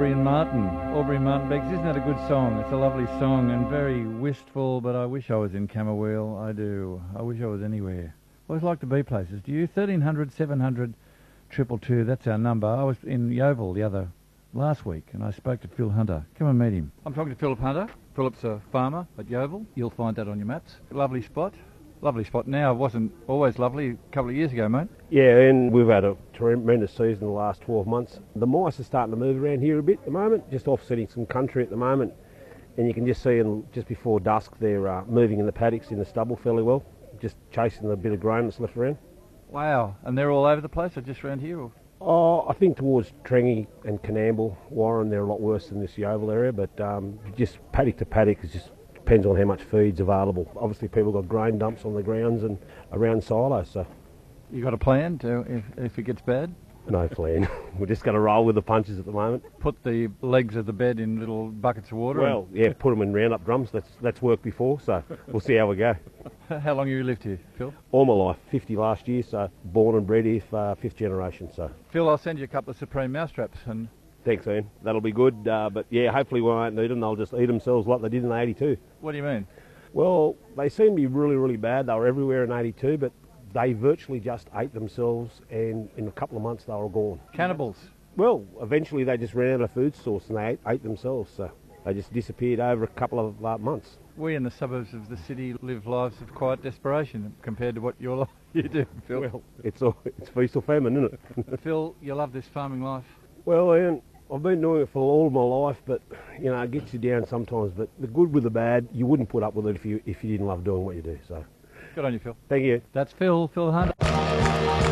Aubrey and Martin. Aubrey and Martin Beggs. Isn't that a good song? It's a lovely song and very wistful, but I wish I was in Camberwell. I do. I wish I was anywhere. I always like to be places. Do you? 1300 700 222. That's our number. I was in Yeovil last week and I spoke to Phil Hunter. Come and meet him. I'm talking to Philip Hunter. Philip's a farmer at Yeovil. You'll find that on your maps. Lovely spot. Lovely spot now. It wasn't always lovely a couple of years ago, mate. Yeah, and we've had a tremendous season the last 12 months. The mice are starting to move around here a bit at the moment, just offsetting some country at the moment. And you can just see them just before dusk, they're moving in the paddocks in the stubble fairly well, just chasing the bit of grain that's left around. Wow. And they're all over the place or just around here? Or? Oh, I think towards Trengy and Canamble, Warren, they're a lot worse than this Yeovil area, but just paddock to paddock is just depends on how much feed's available. Obviously people got grain dumps on the grounds and around silos, so. You got a plan to if it gets bad? No plan. We're just going to roll with the punches at the moment. Put the legs of the bed in little buckets of water? Well, yeah, put them in round-up drums. That's worked before, so we'll see how we go. How long have you lived here, Phil? All my life, 50 last year, so born and bred here for fifth generation. So. Phil, I'll send you a couple of Supreme mousetraps and... Thanks, Ian. That'll be good. But yeah, hopefully we won't need them. They'll just eat themselves like they did in 82. What do you mean? Well, they seem to be really, really bad. They were everywhere in 82, but they virtually just ate themselves, and in a couple of months they were gone. Cannibals? Well, eventually they just ran out of food source and they ate themselves. So they just disappeared over a couple of months. We in the suburbs of the city live lives of quiet desperation compared to what you do, Phil. Well, it's feast or famine, isn't it? Phil, you love this farming life? Well, Ian, I've been doing it for all my life, but you know, it gets you down sometimes. But the good with the bad, you wouldn't put up with it if you didn't love doing what you do. So, good on you, Phil. Thank you. That's Phil Hunter.